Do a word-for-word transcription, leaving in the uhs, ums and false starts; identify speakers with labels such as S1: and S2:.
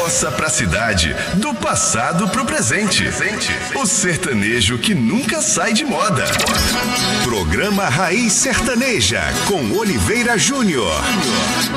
S1: roça pra cidade, do passado pro presente. O sertanejo que nunca sai de moda. Programa Raiz Sertaneja, com Oliveira Júnior.